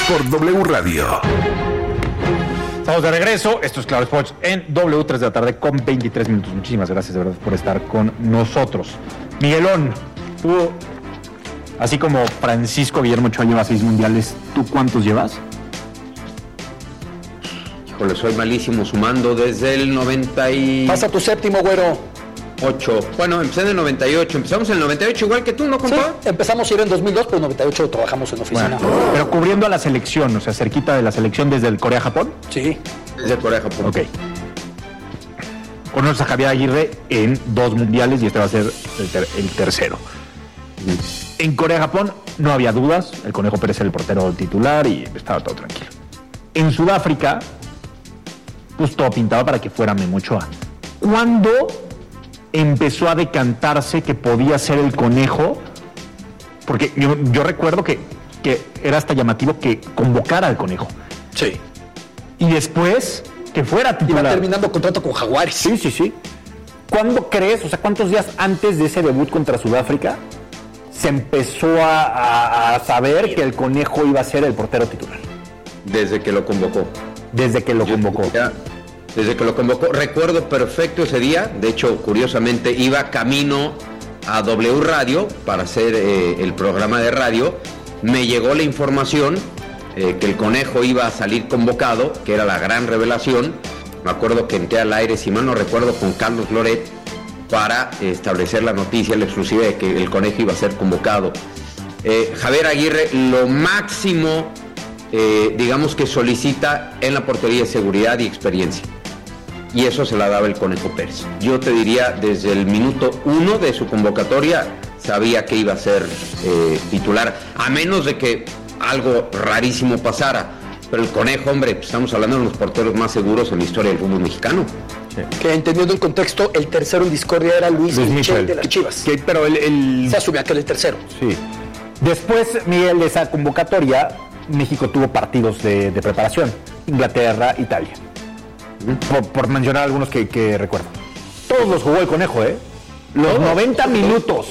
por W Radio. Estamos de regreso, esto es Claro Sports en W3 de la tarde con 23 minutos. Muchísimas gracias de verdad por estar con nosotros. Miguelón, tú, así como Francisco Guillermo Ochoa lleva 6 mundiales, ¿tú cuántos llevas? Híjole, soy malísimo sumando desde el 90 y... Pasa tu séptimo, güero. 8. Bueno, empecé en el 98. Empezamos en el 98 igual que tú, ¿no, compa? Sí, empezamos a ir en 2002, pero en 98 trabajamos en oficina. Bueno, pero cubriendo a la selección, o sea, cerquita de la selección desde el Corea-Japón. Sí. Desde Corea-Japón. Ok. Conoces a Javier Aguirre en 2 mundiales y este va a ser el tercero. En Corea-Japón no había dudas, el Conejo Pérez era el portero titular y estaba todo tranquilo. En Sudáfrica, pues todo pintaba para que fuera Memo Ochoa. ¿Cuándo empezó a decantarse que podía ser el Conejo? Porque yo recuerdo que era hasta llamativo que convocara al Conejo. Sí. Y después que fuera titular. Iba terminando contrato con Jaguares. Sí. ¿Cuándo crees, o sea, cuántos días antes de ese debut contra Sudáfrica se empezó a saber que el Conejo iba a ser el portero titular? Desde que lo convocó. Desde que lo convocó. Desde que lo convocó. Recuerdo perfecto ese día. De hecho, curiosamente, iba camino a W Radio para hacer el programa de radio. Me llegó la información que el Conejo iba a salir convocado, que era la gran revelación. Me acuerdo que entré al aire, si mal no recuerdo, con Carlos Loret para establecer la noticia, la exclusiva de que el Conejo iba a ser convocado. Javier Aguirre, lo máximo, digamos que solicita en la portería de seguridad y experiencia. Y eso se la daba el Conejo Pérez. Yo te diría, desde el minuto 1 de su convocatoria, sabía que iba a ser titular, a menos de que algo rarísimo pasara. Pero el Conejo, hombre, pues estamos hablando de los porteros más seguros en la historia del fútbol mexicano. Sí. Que entendiendo el contexto, el tercero en discordia era Luis Michel de las Chivas. Pero se asumía que era el tercero. Sí. Después, Miguel, de esa convocatoria, México tuvo partidos de preparación. Inglaterra, Italia. Por mencionar algunos que recuerdo. Todos los jugó el Conejo, ¿eh? Los 90 minutos.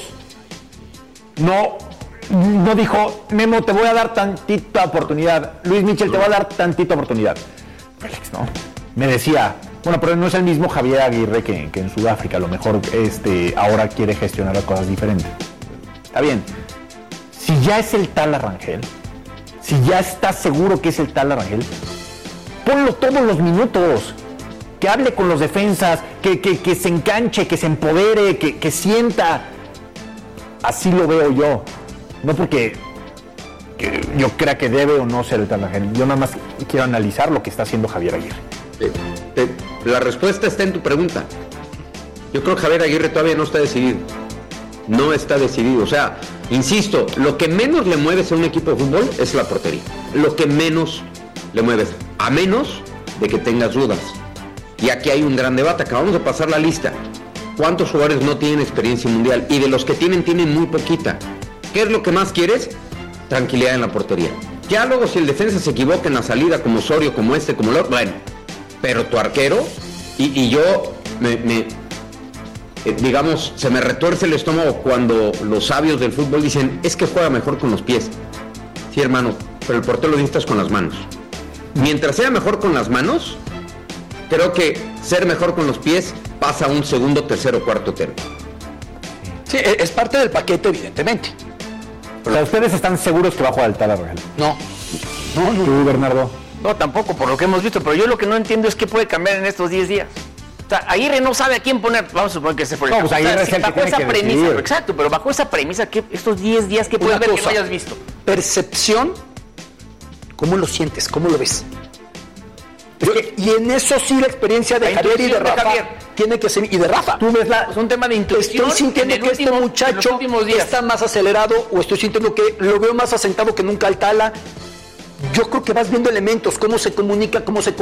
No dijo, Memo, te voy a dar tantita oportunidad. Luis Michel, te voy a dar tantita oportunidad. Félix, ¿no? Me decía, bueno, pero no es el mismo Javier Aguirre que en Sudáfrica. A lo mejor ahora quiere gestionar las cosas diferentes. Está bien. Si ya es el tal Arrangel, si ya estás seguro que es el tal Arrangel, ponlo todos los minutos. Que hable con los defensas, que se enganche, que se empodere, que sienta. Así lo veo yo. No porque yo crea que debe o no ser el tal Arrangel. Yo nada más quiero analizar lo que está haciendo Javier Aguirre. La respuesta está en tu pregunta. Yo creo que Javier Aguirre todavía no está decidido. No está decidido. O sea, insisto, lo que menos le mueves a un equipo de fútbol es la portería. Lo que menos le mueves. A menos de que tengas dudas. Y aquí hay un gran debate. Acabamos de pasar la lista. ¿Cuántos jugadores no tienen experiencia mundial? Y de los que tienen muy poquita. ¿Qué es lo que más quieres? Tranquilidad en la portería. Ya luego si el defensa se equivoca en la salida, como Osorio, como como el otro, bueno. Pero tu arquero, y yo digamos, se me retuerce el estómago cuando los sabios del fútbol dicen, es que juega mejor con los pies. Sí, hermano, pero el portero lo necesitas con las manos. Mientras sea mejor con las manos, creo que ser mejor con los pies pasa a un segundo, tercero, cuarto término. Sí, es parte del paquete, evidentemente. O sea, ¿ustedes están seguros que va a jugar el tal Arrangel? No. ¿Tú, Bernardo? No, tampoco, por lo que hemos visto, pero yo lo que no entiendo es qué puede cambiar en estos 10 días. O sea, Aguirre no sabe a quién poner, vamos a suponer que se fue el No, pues Aguirre es el que tiene que premisa, decidir. exacto, pero bajo esa premisa, ¿qué, estos 10 días, qué puede haber que no hayas visto? Percepción, ¿cómo lo sientes? ¿Cómo lo ves? Y en eso sí la experiencia de Javier y de Rafa tiene que ser, y de Rafa. Tú ves es un tema de intuición. Estoy sintiendo que este muchacho está más acelerado, o estoy sintiendo que lo veo más asentado que nunca al Tala. Yo creo que vas viendo elementos, cómo se comunica, cómo se